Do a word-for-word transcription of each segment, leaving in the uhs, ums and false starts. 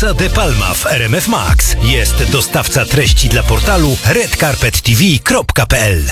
Casa de Palma w R M F Max. Jest dostawca treści dla portalu red carpet t v kropka p l.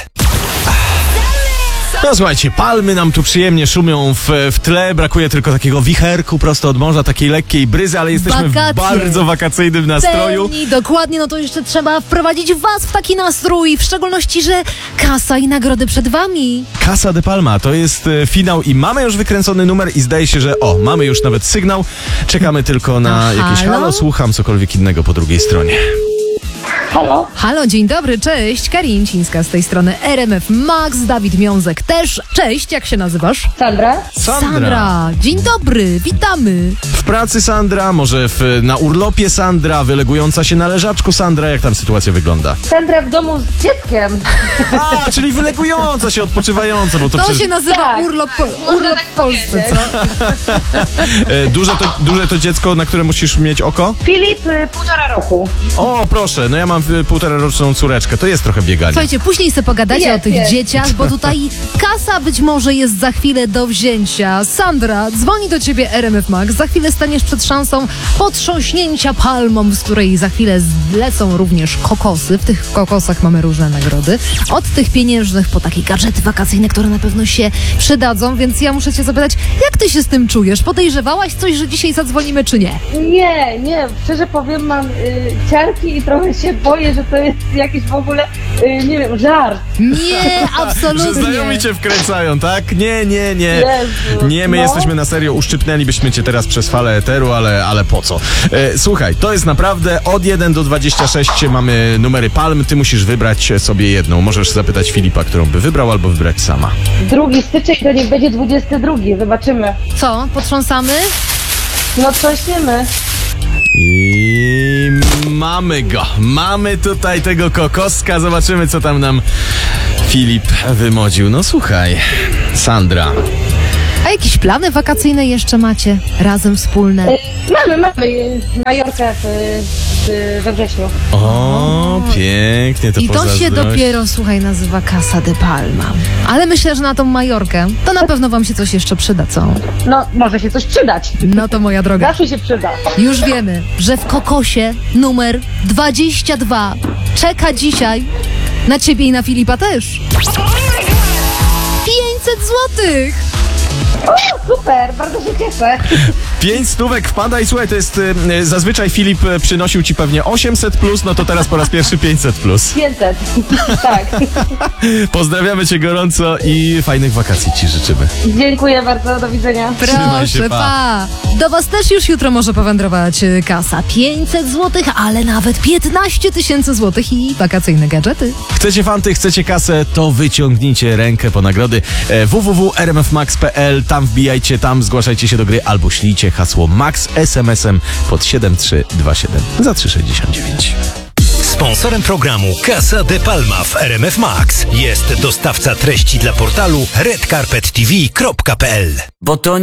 No słuchajcie, palmy nam tu przyjemnie szumią w, w tle, brakuje tylko takiego wicherku prosto od morza, takiej lekkiej bryzy, ale jesteśmy Wakacje. w bardzo wakacyjnym nastroju. Pełni, dokładnie, no to jeszcze trzeba wprowadzić was w taki nastrój, w szczególności, że kasa i nagrody przed wami. Casa de Palma, to jest e, finał i mamy już wykręcony numer i zdaje się, że o, mamy już nawet sygnał. Czekamy tylko na A jakieś halo? halo, słucham cokolwiek innego po drugiej stronie. Halo? Halo, dzień dobry, cześć, Karin Cińska z tej strony R M F Max, Dawid Miązek też. Cześć, jak się nazywasz? Sandra? Sandra. Dzień dobry, witamy. W pracy Sandra, może w, na urlopie Sandra, wylegująca się na leżaczku Sandra, jak tam sytuacja wygląda? Sandra w domu z dzieckiem. A, czyli wylegująca się, odpoczywająca, bo to, To przecież... się nazywa Tak. urlop, Można urlop tak w Polsce, powiedzieć. co? E, duże, to, duże to dziecko, na które musisz mieć oko? Filip, y, półtora roku. O, proszę, no ja mam y, półtoraroczną córeczkę, to jest trochę biegania. Słuchajcie, później sobie pogadacie Jest, o tych jest. dzieciach, bo tutaj kasa być może jest za chwilę do wzięcia. Sandra, dzwoni do ciebie R M F Max. Za chwilę staniesz przed szansą potrząśnięcia palmą, z której za chwilę zlecą również kokosy. W tych kokosach mamy różne nagrody. Od tych pieniężnych po takie gadżety wakacyjne, które na pewno się przydadzą, więc ja muszę cię zapytać, jak ty się z tym czujesz? Podejrzewałaś coś, że dzisiaj zadzwonimy, czy nie? Nie, nie, szczerze powiem, mam y, ciarki i trochę się boję, że to jest jakiś w ogóle, y, nie wiem, żart. Nie, Że absolutnie. znajomi cię wkręcają, tak? Nie, nie, nie. Jezu, Nie, my no. jesteśmy na serio, uszczypnęlibyśmy cię teraz przez falę eteru, ale, ale po co? E, słuchaj, to jest naprawdę od jeden do dwudziestu sześciu mamy numery palm, ty musisz wybrać sobie jedną. Możesz zapytać Filipa, którą by wybrał, albo wybrać sama. Drugi styczeń to niech będzie dwudziesty drugi, zobaczymy. Co, potrząsamy? No trząśniemy. I mamy go. Mamy tutaj tego kokoska. Zobaczymy, co tam nam Filip wymodził. No słuchaj, Sandra. A jakieś plany wakacyjne jeszcze macie? Razem wspólne? Y, mamy, mamy y, Majorkę w, w, we wrześniu. O, pięknie to I to się pozazdrość. dopiero, słuchaj, nazywa Casa de Palma. Ale myślę, że na tą Majorkę to na pewno wam się coś jeszcze przyda, co? No, może się coś przydać. No to moja droga. Zawsze się przyda. Już wiemy, że w kokosie numer dwadzieścia dwa czeka dzisiaj na ciebie i na Filipa też. pięćset złotych! O, super, bardzo się cieszę. Pięć stówek wpada i słuchaj, to jest y, zazwyczaj Filip y, przynosił ci pewnie osiemset plus, no to teraz po raz pierwszy pięćset plus. pięćset, tak. Pozdrawiamy cię gorąco i fajnych wakacji ci życzymy. Dziękuję bardzo, do widzenia. Trzymaj się, Proszę, pa. pa. Do was też już jutro może powędrować y, kasa. pięćset złotych, ale nawet piętnaście tysięcy złotych i wakacyjne gadżety. Chcecie fanty, chcecie kasę, to wyciągnijcie rękę po nagrody. E, w w w kropka r m f max kropka p l, tam wbijajcie, tam zgłaszajcie się do gry albo ślijcie hasło MAX es em esem pod siedem trzy dwa siedem za trzy sześćdziesiąt dziewięć. Sponsorem programu Casa de Palma w R M F Max jest dostawca treści dla portalu red carpet t v kropka p l. Bo to